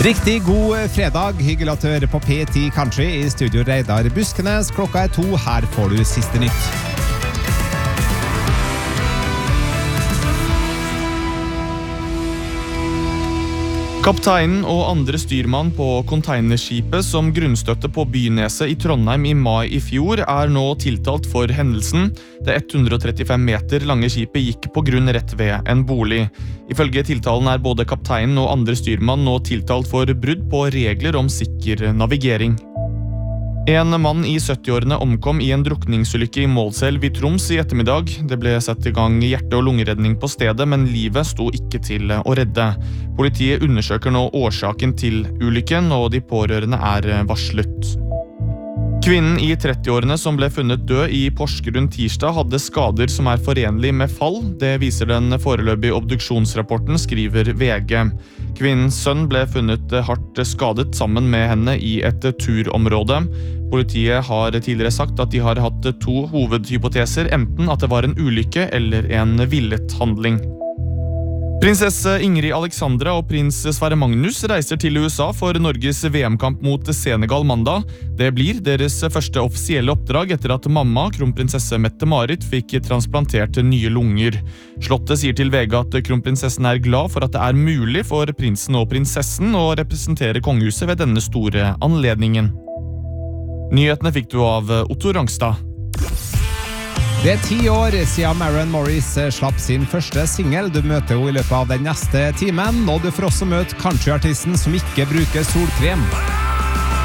Riktig god fredag, hyggelig at du hører på P10 Country i studio Reidar Buskenes. Klokka 2, her får du siste nytt. Kapteinen og andre styrmann på containerskipet som grunnstøtte på Byneset i Trondheim i mai i fjor nå tiltalt for hendelsen. Det 135 meter lange skipet gikk på grunn rett ved en bolig. Ifølge tiltalen både kapteinen og andre styrmann nå tiltalt for brudd på regler om sikker navigering. En mann i 70-årene omkom i en drukningsulykke i Målselv i Troms i ettermiddag. Det ble satt i gang hjerte- og lungeredning på stedet, men livet sto ikke til å redde. Politiet undersøker nå årsaken til ulykken, og de pårørende varslet. Kvinnen i 30-årene som ble funnet død i Porsgrunn tirsdag hadde skader som forenlig med fall. Det viser den foreløpige obduksjonsrapporten, skriver VG. Kvinnens sønn ble funnet hardt skadet sammen med henne i et turområde. Politiet har tidligere sagt at de har hatt 2 hovedhypoteser, enten at det var en ulykke eller en villet handling. Prinsesse Ingrid Alexandra og prins Sverre Magnus reiser til USA for Norges VM-kamp mot Senegal mandag. Det blir deres første offisielle oppdrag etter at mamma, kronprinsesse Mette-Marit, fikk transplantert nye lunger. Slottet sier til VG at kronprinsessen glad for at det mulig for prinsen og prinsessen å representere kongehuset ved denne store anledningen. Nyhetene fikk du av Otto Rangstad. Det 10 år siden Maren Morris slapp sin første single. Du møter henne i løpet av den neste timen, og du får også møte countryartisten som ikke bruker solkrem.